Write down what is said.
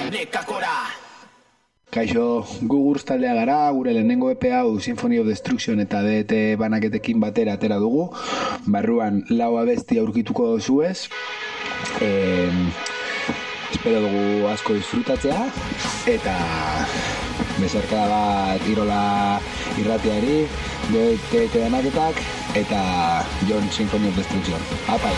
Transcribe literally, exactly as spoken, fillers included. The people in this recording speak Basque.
Kaixo, gu Gurz taldea gara, gure lehenengo E P hau Symphony of Destruction eta D T banaketekin batera atera dugu. Barruan lau abesti aurkituko zuez. Eh, espero dugu asko disfrutatzea eta bezarkada bat Irola irratiari, D T banaketak eta John Symphony of Destruction. Apa!